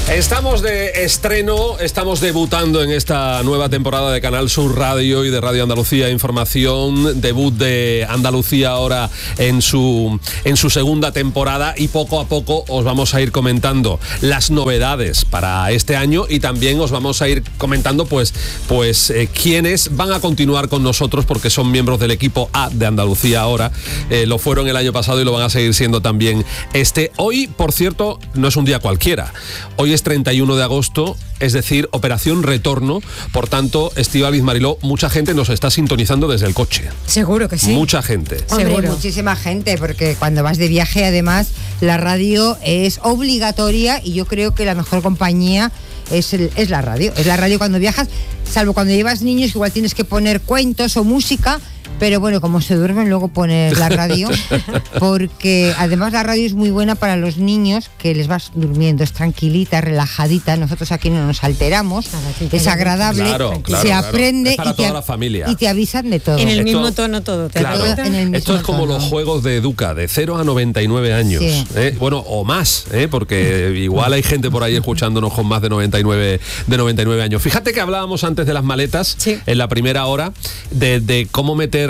Estamos de estreno, estamos debutando en esta nueva temporada de Canal Sur Radio y de Radio Andalucía Información, debut de Andalucía ahora en su segunda temporada, y poco a poco os vamos a ir comentando las novedades para este año, y también os vamos a ir comentando pues quiénes van a continuar con nosotros, porque son miembros del equipo A de Andalucía ahora. Lo fueron el año pasado y lo van a seguir siendo también hoy. Por cierto, no es un día cualquiera. Hoy es 31 de agosto, es decir, operación retorno. Por tanto, Estíbaliz, Mariló, mucha gente nos está sintonizando desde el coche. Seguro que sí. Mucha gente. Hombre, seguro. Muchísima gente, porque cuando vas de viaje, además, la radio es obligatoria, y yo creo que la mejor compañía es la radio. Es la radio cuando viajas, salvo cuando llevas niños, igual tienes que poner cuentos o música. Pero bueno, como se duermen, luego pones la radio, porque además la radio es muy buena para los niños, que les vas durmiendo, es tranquilita, relajadita. Nosotros aquí no nos alteramos, es agradable, claro, se aprende, es para toda la familia, y te avisan de todo. En el mismo tono todo. Claro, esto es como los juegos de Educa, de 0 a 99 años. Sí. Bueno, o más, porque igual hay gente por ahí escuchándonos con más de 99 años. Fíjate que hablábamos antes de las maletas, sí, en la primera hora, de cómo meter,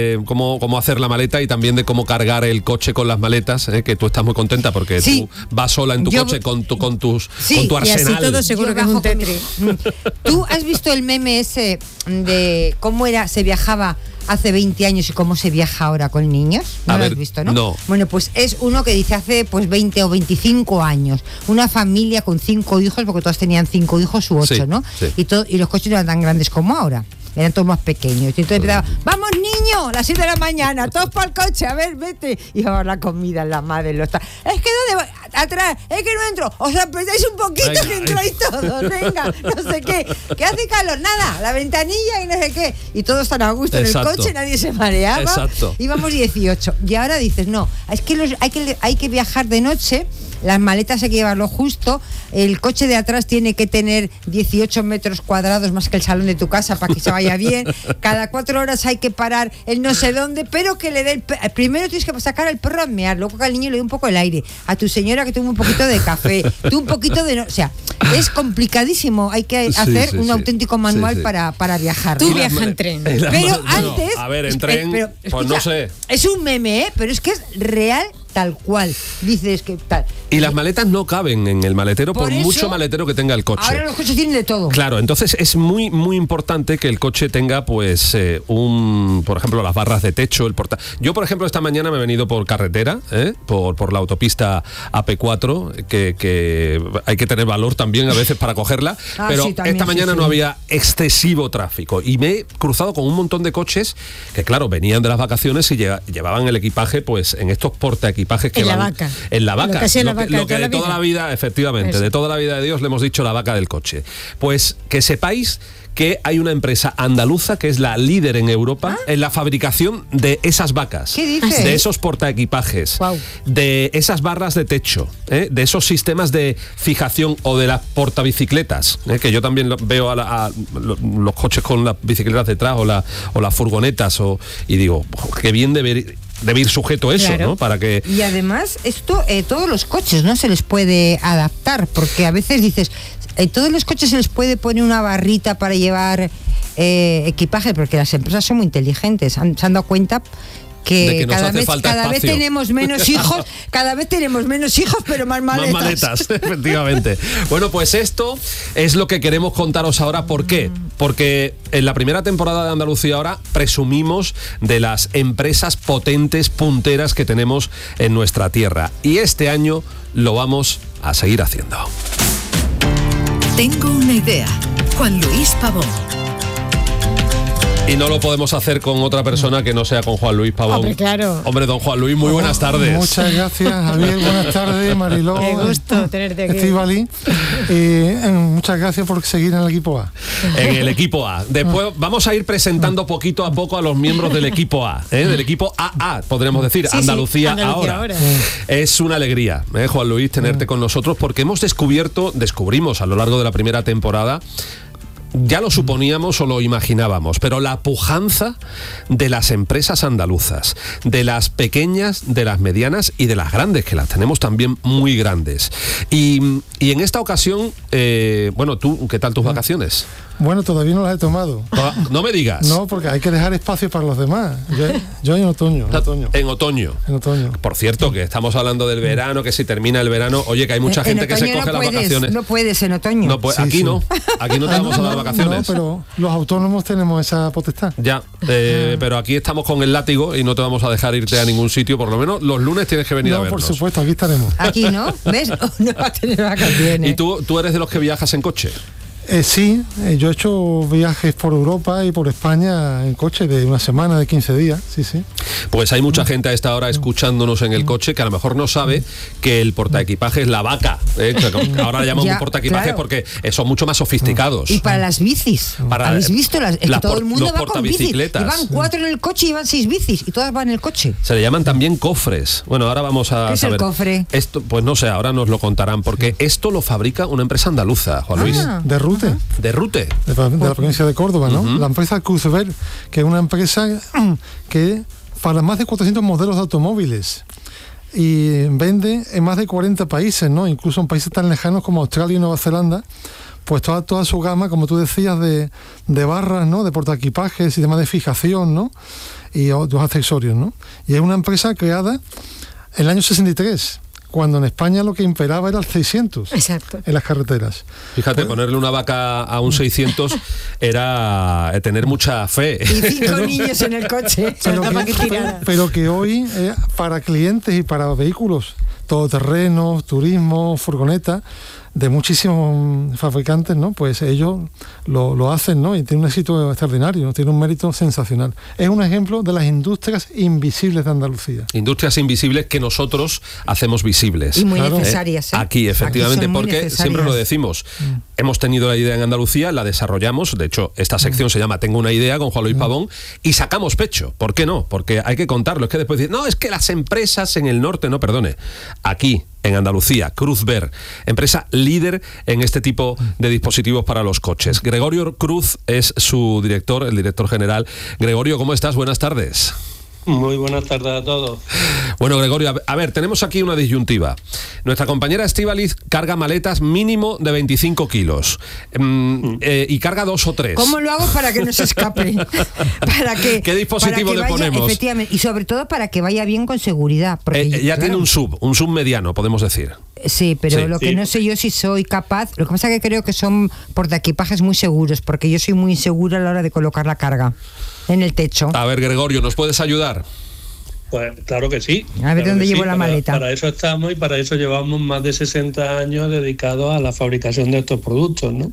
cómo hacer la maleta, y también de cómo cargar el coche con las maletas, que tú estás muy contenta porque sí, tú vas sola en tu coche con tu arsenal. Y así todo seguro que es un Tetris. ¿Tú has visto el meme ese de cómo se viajaba hace 20 años y cómo se viaja ahora con niños? ¿No lo has visto, no? No. Bueno, pues es uno que dice hace 20 o 25 años. Una familia con 5 hijos, porque todos tenían 5 hijos u 8, sí, ¿no? Sí. Y los coches no eran tan grandes como ahora. Eran todos más pequeños. Y entonces empezaba, ¡vamos niños! A las 7 de la mañana, todos para el coche, a ver, vete. Y vamos la comida, la madre, es que ¿dónde voy? Atrás, es que no entro. Os apretáis un poquito, venga, que entráis todos, venga, no sé qué. ¿Qué hace calor? Nada, la ventanilla y no sé qué. Y todos están a gusto. Exacto. En el coche, nadie se mareaba. Exacto. Íbamos 18. Y ahora dices, no, es que hay que viajar de noche. Las maletas hay que llevarlo justo, el coche de atrás tiene que tener 18 metros cuadrados más que el salón de tu casa para que se vaya bien, cada 4 horas hay que parar el no sé dónde, pero que le dé primero tienes que sacar al perro a mear, luego que al niño le dé un poco el aire, a tu señora que tome un poquito de café, tú un poquito de... o sea, es complicadísimo, hay que hacer un auténtico manual para viajar. Tú viajas en tren. Pero antes... A ver, en tren, pero, pues no sé. Es un meme, pero es que es real tal cual. Dices que tal. Y las maletas no caben en el maletero por mucho maletero que tenga el coche. Ahora los coches tienen de todo. Claro, entonces es muy muy importante que el coche tenga pues por ejemplo, las barras de techo, Yo, por ejemplo, esta mañana me he venido por carretera, por la autopista AP4, que hay que tener valor también a veces para cogerla, pero sí, también, esta mañana no había excesivo tráfico y me he cruzado con un montón de coches que, claro, venían de las vacaciones y llevaban el equipaje pues en estos portaequipajes que en van la vaca. En la vaca. Lo que de toda la vida, efectivamente, eso. De toda la vida de Dios le hemos dicho la vaca del coche. Pues que sepáis que hay una empresa andaluza que es la líder en Europa en la fabricación de esas vacas. ¿Qué dices? De esos portaequipajes, wow, de esas barras de techo, de esos sistemas de fijación o de las portabicicletas, que yo también veo a los coches con las bicicletas detrás o las furgonetas y digo, qué bien debe ir sujeto eso, claro, ¿no? Para que... Y además, esto, todos los coches no se les puede adaptar, porque a veces dices, todos los coches se les puede poner una barrita para llevar equipaje, porque las empresas son muy inteligentes, se han dado cuenta que cada vez tenemos menos hijos, pero más maletas. Más maletas, efectivamente. Bueno, pues esto es lo que queremos contaros ahora. ¿Por qué? Porque en la primera temporada de Andalucía ahora presumimos de las empresas potentes, punteras que tenemos en nuestra tierra. Y este año lo vamos a seguir haciendo. Tengo una idea. Juan Luis Pavón. Y no lo podemos hacer con otra persona que no sea con Juan Luis Pavón. Hombre, claro. Hombre, don Juan Luis, muy buenas tardes. Muchas gracias, Javier. Buenas tardes, Mariló. Qué gusto tenerte aquí. Estíbaliz. Muchas gracias por seguir en el equipo A. En el equipo A. Después vamos a ir presentando poquito a poco a los miembros del equipo A, del equipo AA, podremos decir, sí, Andalucía ahora. Es una alegría, Juan Luis, tenerte con nosotros, porque descubrimos a lo largo de la primera temporada ya lo suponíamos o lo imaginábamos, pero la pujanza de las empresas andaluzas, de las pequeñas, de las medianas y de las grandes, que las tenemos también muy grandes. Y en esta ocasión, bueno, ¿tú qué tal tus vacaciones? Bueno, todavía no las he tomado. No me digas. No, porque hay que dejar espacio para los demás. Yo en otoño. En otoño. Por cierto, que estamos hablando del verano, que si termina el verano, oye, que hay mucha gente que se coge las vacaciones. No puedes en otoño. No, sí, aquí sí. no. Aquí no te vamos a dar vacaciones. No, pero los autónomos tenemos esa potestad. Ya, pero aquí estamos con el látigo y no te vamos a dejar irte a ningún sitio, por lo menos los lunes tienes que venir a vernos. Por supuesto, aquí estaremos. Aquí no, ¿ves? No va a tener vacaciones. ¿Y tú eres de los que viajas en coche? Sí, yo he hecho viajes por Europa y por España en coche de una semana, de 15 días, sí. Pues hay mucha gente a esta hora escuchándonos en el coche que a lo mejor no sabe que el portaequipaje es la vaca. Ahora la llamamos portaequipaje, claro, porque son mucho más sofisticados. Y para las bicis. ¿Habéis visto? Es que todo el mundo va con bicis. Llevan 4 en el coche y llevan 6 bicis y todas van en el coche. Se le llaman también cofres. Bueno, ahora vamos a ¿Qué saber. es el cofre? Esto, pues no sé, ahora nos lo contarán, porque esto lo fabrica una empresa andaluza, Juan Luis. De Rute. De Rute. De la provincia de Córdoba, ¿no? La empresa Cruzver, que es una empresa que para más de 400 modelos de automóviles y vende en más de 40 países, ¿no? Incluso en países tan lejanos como Australia y Nueva Zelanda, pues toda su gama, como tú decías, de barras, ¿no? De portaequipajes y demás de fijación, ¿no? Y otros accesorios, ¿no? Y es una empresa creada en el año 63, cuando en España lo que imperaba era el 600. Exacto. En las carreteras. Fíjate, ponerle una vaca a un 600 era tener mucha fe. Y 5 niños en el coche. Pero que hoy, para clientes y para vehículos todoterrenos, turismo, furgoneta, de muchísimos fabricantes, ¿no? Pues ellos lo hacen, ¿no? Y tiene un éxito extraordinario, ¿no? Tiene un mérito sensacional. Es un ejemplo de las industrias invisibles de Andalucía. Industrias invisibles que nosotros hacemos visibles. Y muy necesarias. Aquí, efectivamente, Aquí porque siempre lo decimos. Hemos tenido la idea en Andalucía, la desarrollamos. De hecho, esta sección se llama Tengo una idea con Juan Luis Pavón y sacamos pecho. ¿Por qué no? Porque hay que contarlo. Es que después dicen, no, es que las empresas en el norte, no, perdone. Aquí, en Andalucía, Cruzver, empresa líder en este tipo de dispositivos para los coches. Gregorio Cruz es su director, el director general. Gregorio, ¿cómo estás? Buenas tardes. Muy buenas tardes a todos. Bueno, Gregorio, a ver, tenemos aquí una disyuntiva. Nuestra compañera Estíbaliz carga maletas mínimo de 25 kilos y carga 2 o 3. ¿Cómo lo hago para que no se escape? ¿Qué dispositivo le ponemos? Efectivamente, y sobre todo para que vaya bien con seguridad. Ya tiene un sub mediano, podemos decir. Sí, pero lo que no sé yo si soy capaz. Lo que pasa es que creo que son portaequipajes muy seguros, porque yo soy muy insegura a la hora de colocar la carga en el techo. A ver, Gregorio, ¿nos puedes ayudar? Pues claro que sí. A ver dónde llevo la maleta. Para eso estamos y para eso llevamos más de 60 años dedicados a la fabricación de estos productos, ¿no?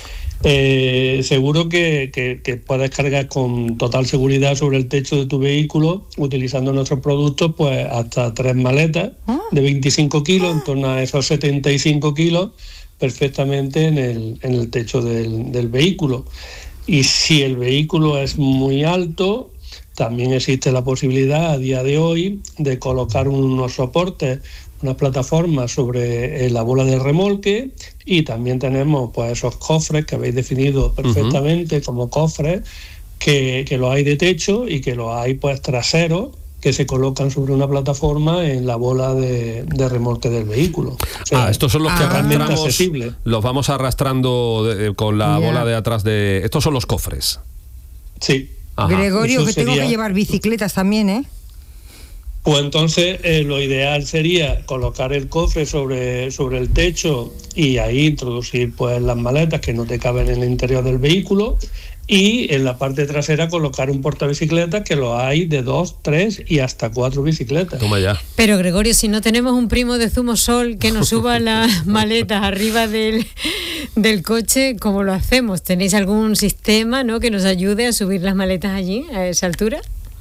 Seguro que puedes cargar con total seguridad sobre el techo de tu vehículo utilizando nuestros productos, pues hasta 3 maletas de 25 kilos, en torno a esos 75 kilos, perfectamente en el techo del vehículo. Y si el vehículo es muy alto, también existe la posibilidad a día de hoy de colocar unos soportes, unas plataformas sobre la bola de remolque, y también tenemos pues esos cofres que habéis definido perfectamente como cofres, que los hay de techo y que los hay pues traseros, que se colocan sobre una plataforma en la bola de remolque del vehículo. O sea, estos son los que realmente accesible. Los vamos arrastrando con la bola de atrás de... Estos son los cofres. Sí. Ajá. Gregorio, que tengo que llevar bicicletas también, ¿eh? Pues entonces lo ideal sería colocar el cofre sobre el techo y ahí introducir pues las maletas que no te caben en el interior del vehículo, y en la parte trasera colocar un portabicicletas, que lo hay de 2, 3 y hasta 4 bicicletas. Toma ya. Pero Gregorio, si no tenemos un primo de Zumosol que nos suba las maletas arriba del coche, ¿cómo lo hacemos? ¿Tenéis algún sistema, ¿no?, que nos ayude a subir las maletas allí, a esa altura?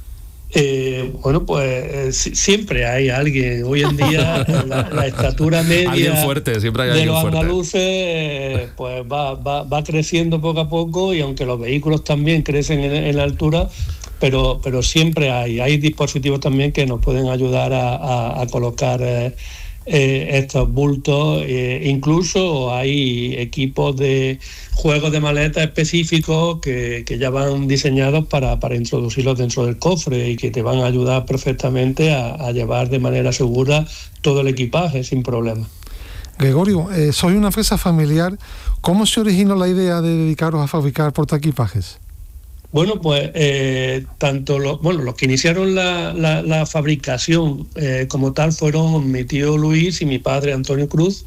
Bueno, pues siempre hay alguien. Hoy en día la estatura media alguien fuerte, siempre hay de los andaluces pues va creciendo poco a poco, y aunque los vehículos también crecen en la altura, pero siempre hay dispositivos también que nos pueden ayudar a colocar estos bultos. Incluso hay equipos de juegos de maletas específicos que ya van diseñados para introducirlos dentro del cofre y que te van a ayudar perfectamente a llevar de manera segura todo el equipaje sin problema. Gregorio, sois una empresa familiar. ¿Cómo se originó la idea de dedicaros a fabricar portaequipajes? Bueno, pues tanto los que iniciaron la fabricación como tal fueron mi tío Luis y mi padre Antonio Cruz,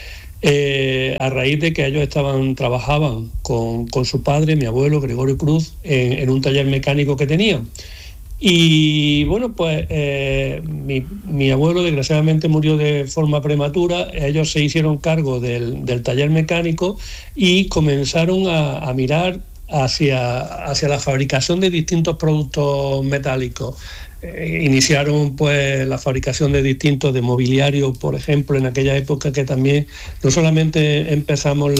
a raíz de que ellos trabajaban con su padre, mi abuelo Gregorio Cruz, en un taller mecánico que tenían. Y bueno, pues mi abuelo desgraciadamente murió de forma prematura. Ellos se hicieron cargo del taller mecánico y comenzaron a mirar hacia la fabricación de distintos productos metálicos. Iniciaron pues la fabricación de distintos de mobiliario, por ejemplo, en aquella época que también no solamente empezamos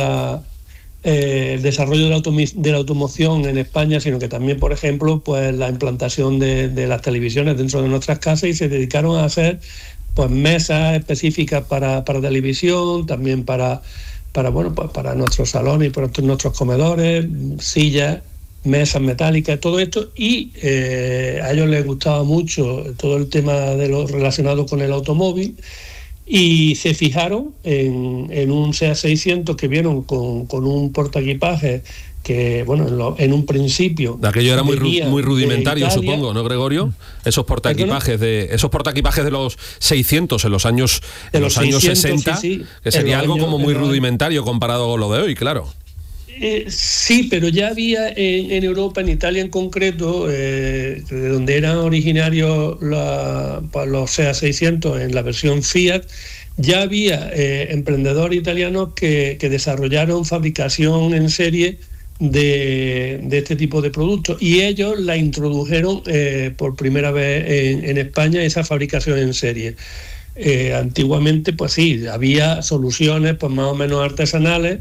el desarrollo de la automoción en España, sino que también, por ejemplo, pues la implantación de las televisiones dentro de nuestras casas, y se dedicaron a hacer pues mesas específicas para televisión, también para nuestros salones y para nuestros comedores, sillas, mesas metálicas, todo esto. Y a ellos les gustaba mucho todo el tema de lo relacionado con el automóvil, y se fijaron en un SEAT 600 que vieron con un portaequipaje que, bueno, en un principio... Aquello era muy rudimentario, supongo, ¿no, Gregorio? Esos portaequipajes de los 600 en los años 60, sí, que sería algo como muy rudimentario comparado con lo de hoy, claro. Sí, pero ya había en Europa, en Italia en concreto, de donde eran originarios los SEAT 600 en la versión Fiat, ya había emprendedores italianos que desarrollaron fabricación en serie de este tipo de productos, y ellos la introdujeron por primera vez en España, esa fabricación en serie. Antiguamente, pues sí, había soluciones pues más o menos artesanales,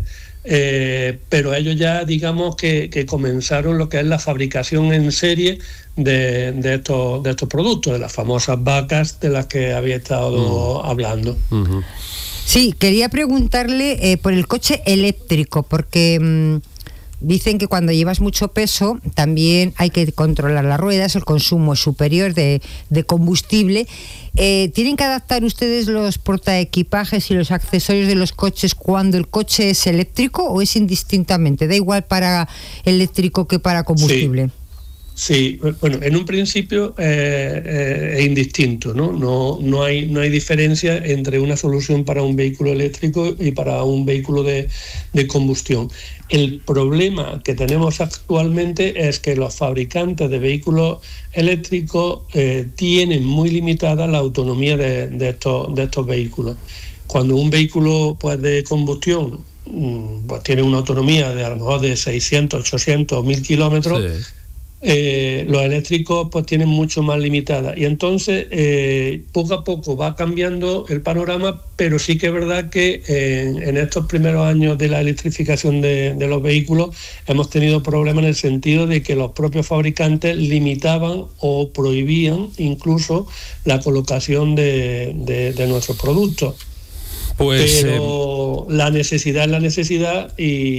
pero ellos ya, digamos que comenzaron lo que es la fabricación en serie de estos productos, de las famosas vacas de las que había estado hablando. Uh-huh. Sí, quería preguntarle por el coche eléctrico, porque dicen que cuando llevas mucho peso también hay que controlar las ruedas, el consumo es superior de combustible. ¿Tienen que adaptar ustedes los portaequipajes y los accesorios de los coches cuando el coche es eléctrico, o es indistintamente? ¿Da igual para eléctrico que para combustible? Sí, bueno, en un principio es indistinto, ¿no? No hay diferencia entre una solución para un vehículo eléctrico y para un vehículo de combustión. El problema que tenemos actualmente es que los fabricantes de vehículos eléctricos tienen muy limitada la autonomía de estos vehículos. Cuando un vehículo pues, de combustión pues, tiene una autonomía de a lo mejor de 600, 800, 1000 kilómetros, sí. Los eléctricos pues tienen mucho más limitada, y entonces poco a poco va cambiando el panorama, pero sí que es verdad que en estos primeros años de la electrificación de los vehículos hemos tenido problemas en el sentido de que los propios fabricantes limitaban o prohibían incluso la colocación de nuestros productos. Pues, pero la necesidad es la necesidad,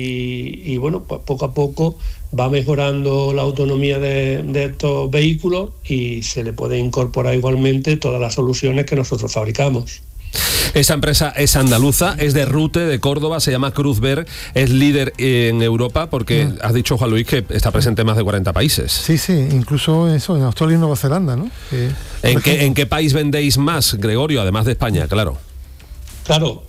y bueno, pues poco a poco va mejorando la autonomía de estos vehículos, y se le puede incorporar igualmente todas las soluciones que nosotros fabricamos. Esa empresa es andaluza, es de Rute, de Córdoba, se llama Cruzver, es líder en Europa, porque has dicho, Juan Luis, que está presente en más de 40 países. Sí, incluso eso, en Australia y Nueva Zelanda, ¿no? ¿En qué país vendéis más, Gregorio, además de España, claro? Claro,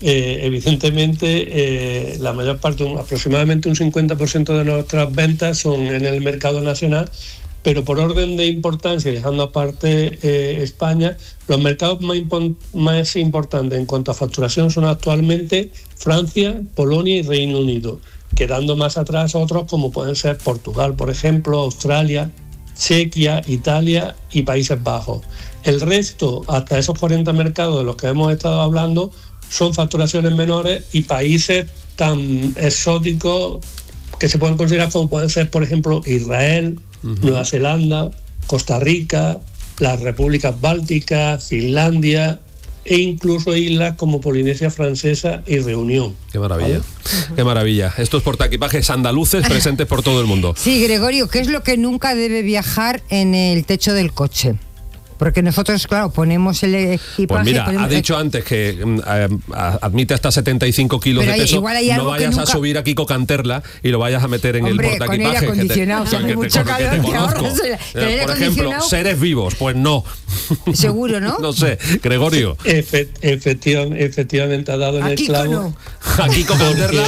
evidentemente la mayor parte, aproximadamente un 50% de nuestras ventas son en el mercado nacional, pero por orden de importancia, dejando aparte España, los mercados más importantes en cuanto a facturación son actualmente Francia, Polonia y Reino Unido, quedando más atrás otros como pueden ser Portugal, por ejemplo, Australia, Chequia, Italia y Países Bajos. El resto, hasta esos 40 mercados de los que hemos estado hablando, son facturaciones menores y países tan exóticos que se pueden considerar como pueden ser, por ejemplo, Israel, Nueva Zelanda, Costa Rica, las repúblicas bálticas, Finlandia, e incluso islas como Polinesia Francesa y Reunión. Qué maravilla, qué maravilla. Estos portaequipajes andaluces presentes por todo el mundo. Sí, Gregorio, ¿qué es lo que nunca debe viajar en el techo del coche? Porque nosotros, claro, ponemos el equipaje... Pues mira, ha dicho antes que admite hasta 75 kilos de peso. No vayas a subir a Kiko Canterla y lo vayas a meter en el portaequipaje. Con aire acondicionado, mucho calor, te ahorras. Por ejemplo, seres vivos, pues no. Seguro, ¿no? No sé, Gregorio. Efectivamente ha dado en el clavo. No. A Kiko Canterla